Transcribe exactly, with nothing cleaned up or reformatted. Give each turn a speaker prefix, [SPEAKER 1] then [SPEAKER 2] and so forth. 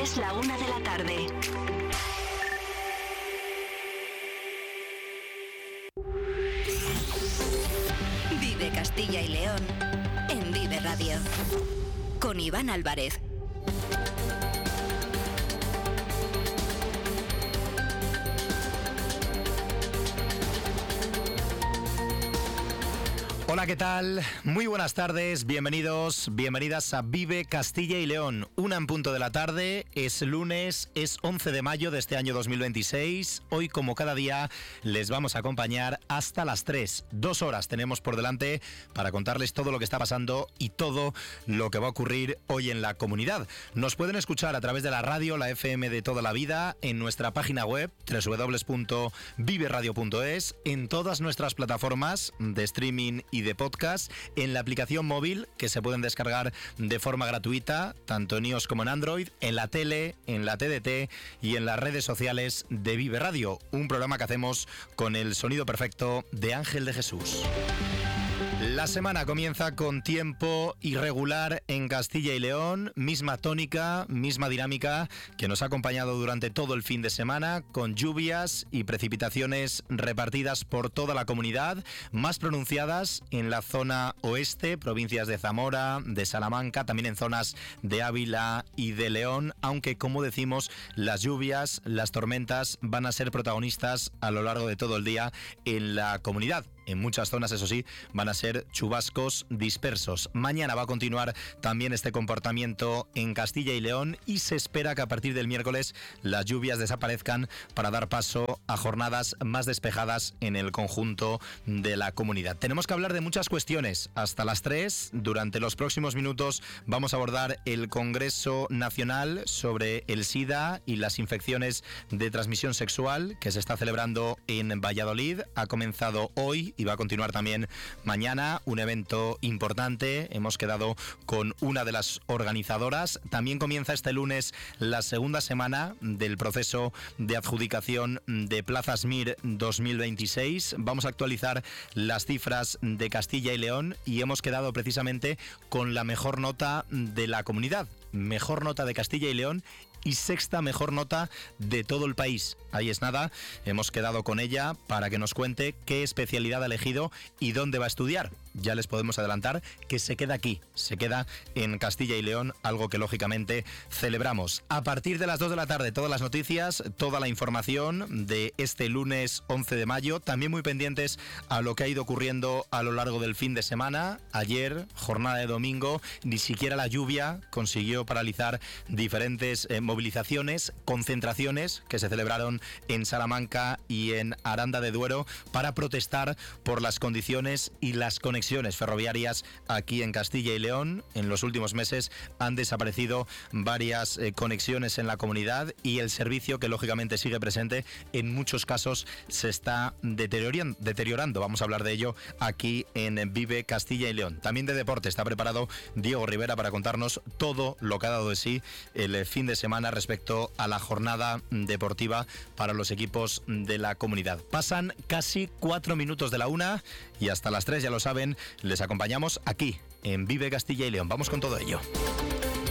[SPEAKER 1] Es la una de la tarde. Vive Castilla y León en Vive Radio. Con Iván Álvarez.
[SPEAKER 2] Hola, ¿qué tal? Muy buenas tardes, bienvenidos, bienvenidas a Vive Castilla y León. Una en punto de la tarde, es lunes, es once de mayo de este año dos mil veintiséis. Hoy, como cada día, les vamos a acompañar hasta las tres. Dos horas tenemos por delante para contarles todo lo que está pasando y todo lo que va a ocurrir hoy en la comunidad. Nos pueden escuchar a través de la radio, la F M de toda la vida, en nuestra página web, doble u doble u doble u punto vive radio punto es, en todas nuestras plataformas de streaming y de podcast, en la aplicación móvil que se pueden descargar de forma gratuita, tanto en iOS como en Android, en la tele, en la T D T y en las redes sociales de Vive Radio, un programa que hacemos con el sonido perfecto de Ángel de Jesús. La semana comienza con tiempo irregular en Castilla y León, misma tónica, misma dinámica que nos ha acompañado durante todo el fin de semana, con lluvias y precipitaciones repartidas por toda la comunidad, más pronunciadas en la zona oeste, provincias de Zamora, de Salamanca, también en zonas de Ávila y de León, aunque, como decimos, las lluvias, las tormentas van a ser protagonistas a lo largo de todo el día en la comunidad. En muchas zonas, eso sí, van a ser chubascos dispersos. Mañana va a continuar también este comportamiento en Castilla y León y se espera que a partir del miércoles las lluvias desaparezcan para dar paso a jornadas más despejadas en el conjunto de la comunidad. Tenemos que hablar de muchas cuestiones hasta las tres. Durante los próximos minutos vamos a abordar el Congreso Nacional sobre el SIDA y las infecciones de transmisión sexual que se está celebrando en Valladolid. Ha comenzado hoy y va a continuar también mañana, un evento importante. Hemos quedado con una de las organizadoras. También comienza este lunes la segunda semana del proceso de adjudicación de Plazas Mir dos mil veintiséis. Vamos a actualizar las cifras de Castilla y León y hemos quedado precisamente con la mejor nota de la comunidad. Mejor nota de Castilla y León y sexta mejor nota de todo el país. Ahí es nada, hemos quedado con ella para que nos cuente qué especialidad ha elegido y dónde va a estudiar. Ya les podemos adelantar que se queda aquí, se queda en Castilla y León, algo que lógicamente celebramos. A partir de las dos de la tarde, todas las noticias, toda la información de este lunes once de mayo, también muy pendientes a lo que ha ido ocurriendo a lo largo del fin de semana. Ayer, jornada de domingo, ni siquiera la lluvia consiguió paralizar diferentes eh, movilizaciones, concentraciones que se celebraron en Salamanca y en Aranda de Duero para protestar por las condiciones y las conexiones ferroviarias aquí en Castilla y León. En los últimos meses han desaparecido varias eh, conexiones en la comunidad y el servicio, que lógicamente sigue presente, en muchos casos se está deteriorando. deteriorando. Vamos a hablar de ello aquí en Vive Castilla y León. También de deporte está preparado Diego Rivera para contarnos todo lo que ha dado de sí el fin de semana respecto a la jornada deportiva para los equipos de la comunidad. Pasan casi cuatro minutos de la una y hasta las tres, ya lo saben, les acompañamos aquí en Vive Castilla y León. Vamos con todo ello.